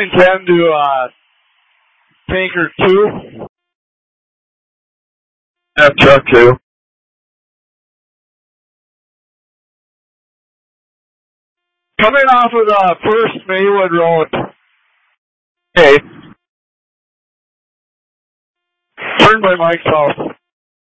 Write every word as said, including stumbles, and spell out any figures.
ten to uh, tanker two. F truck two. Coming off of the first Maywood Road. Hey. Turn my mic off.